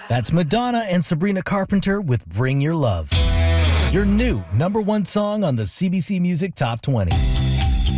That's Madonna and Sabrina Carpenter with Bring Your Love. Your new #1 song on the CBC Music Top 20.